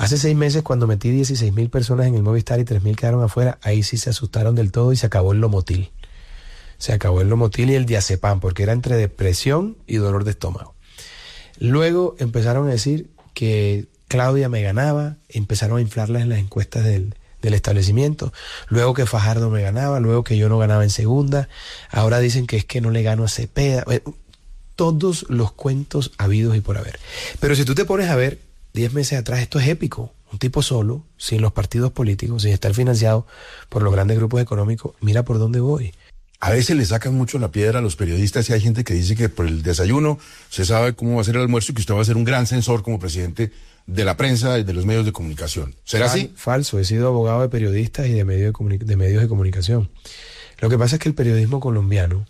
Hace 6 meses, cuando metí 16.000 personas en el Movistar y 3.000 quedaron afuera, ahí sí se asustaron del todo y se acabó el Lomotil. Se acabó el Lomotil y el diazepam, porque era entre depresión y dolor de estómago. Luego empezaron a decir que Claudia me ganaba, empezaron a inflarlas en las encuestas del establecimiento, luego que Fajardo me ganaba, luego que yo no ganaba en segunda, ahora dicen que es que no le gano a Cepeda, todos los cuentos habidos y por haber. Pero si tú te pones a ver, 10 meses atrás, esto es épico, un tipo solo, sin los partidos políticos, sin estar financiado por los grandes grupos económicos, mira por dónde voy. A veces le sacan mucho la piedra a los periodistas y hay gente que dice que por el desayuno se sabe cómo va a ser el almuerzo y que usted va a ser un gran censor como presidente de la prensa y de los medios de comunicación. ¿Será así? Falso, he sido abogado de periodistas y de medios de comunicación. Lo que pasa es que el periodismo colombiano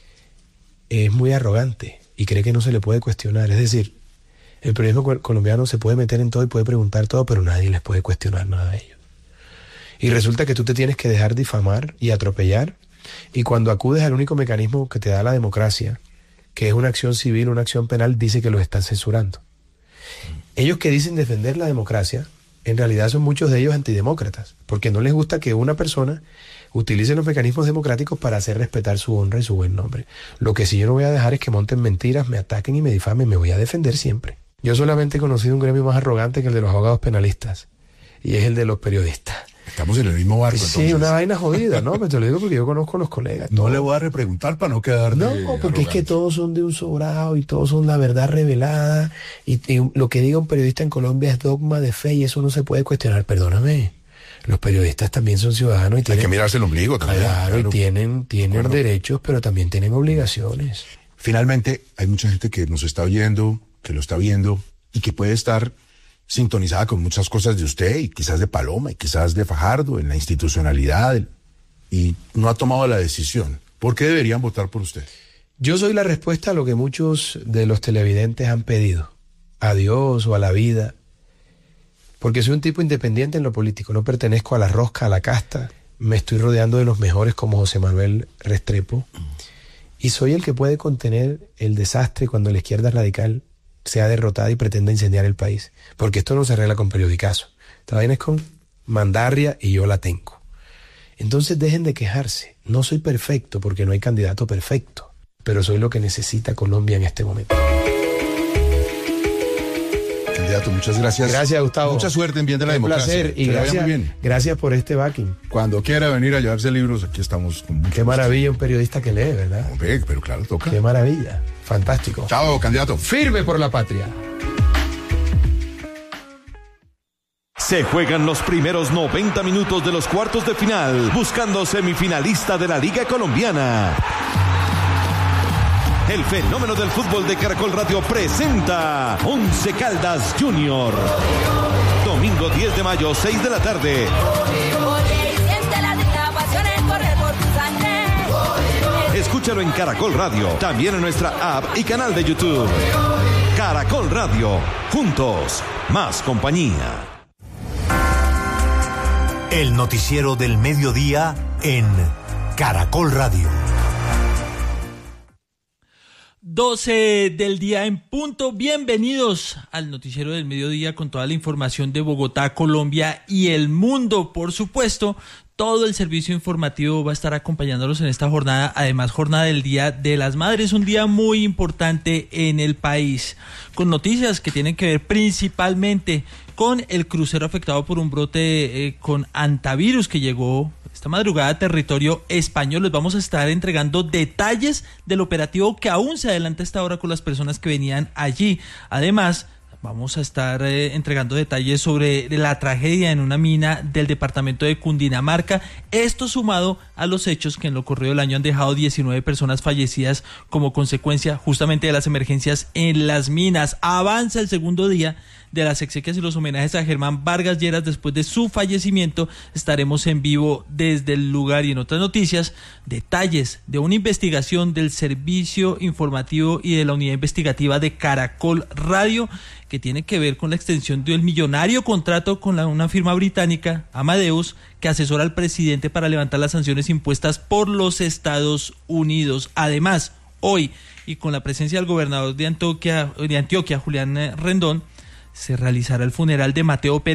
es muy arrogante y cree que no se le puede cuestionar. Es decir, el periodismo colombiano se puede meter en todo y puede preguntar todo, pero nadie les puede cuestionar nada a ellos. Y resulta que tú te tienes que dejar difamar y atropellar, y cuando acudes al único mecanismo que te da la democracia, que es una acción civil, una acción penal, dice que los están censurando. Ellos que dicen defender la democracia, en realidad son muchos de ellos antidemócratas, porque no les gusta que una persona utilice los mecanismos democráticos para hacer respetar su honra y su buen nombre. Lo que sí yo no voy a dejar es que monten mentiras, me ataquen y me difamen, me voy a defender siempre. Yo solamente he conocido un gremio más arrogante que el de los abogados penalistas, y es el de los periodistas. Estamos en el mismo barco, sí, entonces. Una vaina jodida, ¿no? Pero te lo digo porque yo conozco a los colegas. No le voy a repreguntar para no quedar No, porque es que todos son de un sobrado y todos son la verdad revelada. Y lo que diga un periodista en Colombia es dogma de fe y eso no se puede cuestionar. Perdóname. Los periodistas también son ciudadanos y tienen... Hay que mirarse el ombligo también. Claro, y tienen derechos, pero también tienen obligaciones. Finalmente, hay mucha gente que nos está oyendo, que lo está viendo y que puede estar sintonizada con muchas cosas de usted y quizás de Paloma y quizás de Fajardo en la institucionalidad y no ha tomado la decisión. ¿Por qué deberían votar por usted? Yo soy la respuesta a lo que muchos de los televidentes han pedido, a Dios o a la vida, porque soy un tipo independiente en lo político, no pertenezco a la rosca, a la casta, me estoy rodeando de los mejores como José Manuel Restrepo y soy el que puede contener el desastre cuando la izquierda radical sea derrotada y pretenda incendiar el país. Porque esto no se arregla con periodicazo. Esta vaina es con mandarria y yo la tengo. Entonces dejen de quejarse. No soy perfecto porque no hay candidato perfecto. Pero soy lo que necesita Colombia en este momento. Candidato, muchas gracias. Gracias, Gustavo. Mucha suerte en bien de la democracia. Un placer y gracias por este backing. Cuando quiera venir a llevarse libros, aquí estamos con mucho Qué maravilla un periodista que lee, ¿verdad? Hombre, pero claro, toca. Qué maravilla. Fantástico. Chao, candidato. Firme por la patria. Se juegan los primeros 90 minutos de los cuartos de final, buscando semifinalista de la Liga Colombiana. El fenómeno del fútbol de Caracol Radio presenta Once Caldas Junior. Domingo 10 de mayo, 6 de la tarde. Escúchalo en Caracol Radio, también en nuestra app y canal de YouTube. Caracol Radio, juntos, más compañía. El noticiero del mediodía en Caracol Radio. 12 del día en punto. Bienvenidos al noticiero del mediodía con toda la información de Bogotá, Colombia y el mundo. Por supuesto, todo el servicio informativo va a estar acompañándolos en esta jornada. Además, jornada del Día de las Madres, un día muy importante en el país, con noticias que tienen que ver principalmente con el crucero afectado por un brote con hantavirus que llegó esta madrugada a territorio español. Les vamos a estar entregando detalles del operativo que aún se adelanta a esta hora con las personas que venían allí. Además, vamos a estar entregando detalles sobre la tragedia en una mina del departamento de Cundinamarca. Esto sumado a los hechos que en lo corrido del año han dejado 19 personas fallecidas como consecuencia justamente de las emergencias en las minas. Avanza el segundo día de las exequias y los homenajes a Germán Vargas Lleras después de su fallecimiento. Estaremos en vivo desde el lugar. Y en otras noticias, detalles de una investigación del servicio informativo y de la unidad investigativa de Caracol Radio que tiene que ver con la extensión del millonario contrato con una firma británica, Amadeus, que asesora al presidente para levantar las sanciones impuestas por los Estados Unidos. Además, hoy, y con la presencia del gobernador de Antioquia, Julián Rendón, se realizará el funeral de Mateo Pérez